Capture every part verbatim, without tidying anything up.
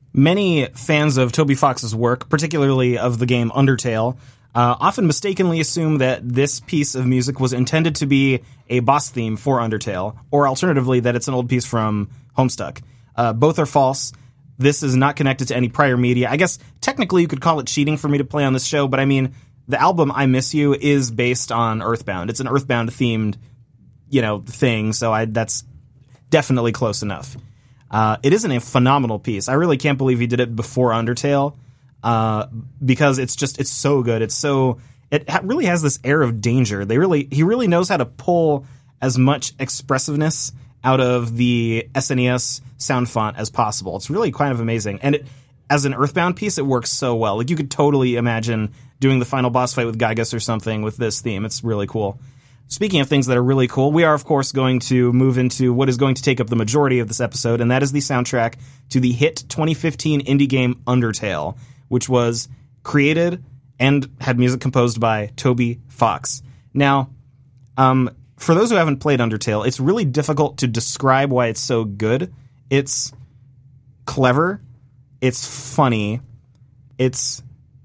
Many fans of Toby Fox's work, particularly of the game Undertale, uh, often mistakenly assume that this piece of music was intended to be a boss theme for Undertale, or alternatively that it's an old piece from Homestuck. Uh, both are false. This is not connected to any prior media. I guess technically you could call it cheating for me to play on this show, but I mean, the album I Miss You is based on Earthbound. It's an Earthbound-themed, you know, thing, so I that's definitely close enough. Uh, it isn't a phenomenal piece. I really can't believe he did it before Undertale, uh, because it's just, it's so good. It's so, it ha- really has this air of danger. They really, he really knows how to pull as much expressiveness out of the S N E S sound font as possible. It's really kind of amazing. And it, as an Earthbound piece, it works so well. Like, you could totally imagine doing the final boss fight with Gygas or something with this theme. It's really cool. Speaking of things that are really cool, we are, of course, going to move into what is going to take up the majority of this episode, and that is the soundtrack to the hit twenty fifteen indie game Undertale, which was created and had music composed by Toby Fox. Now, um, for those who haven't played Undertale, it's really difficult to describe why it's so good. It's clever. It's funny. It's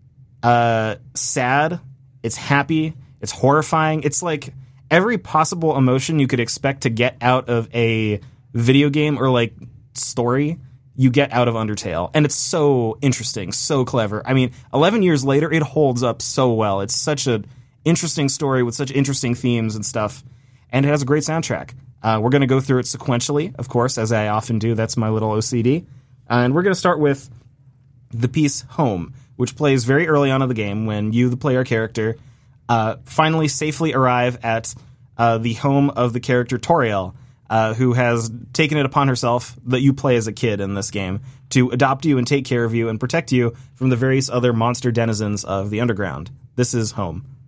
uh, sad. It's happy. It's horrifying. It's like every possible emotion you could expect to get out of a video game or like story, you get out of Undertale. And it's so interesting, so clever. I mean, eleven years later, it holds up so well. It's such an interesting story with such interesting themes and stuff. And it has a great soundtrack. Uh, we're going to go through it sequentially, of course, as I often do. That's my little O C D. And we're going to start with the piece Home, which plays very early on in the game when you, the player character, Uh, finally safely arrive at uh, the home of the character Toriel, uh, who has taken it upon herself that you play as a kid in this game to adopt you and take care of you and protect you from the various other monster denizens of the underground. This is Home.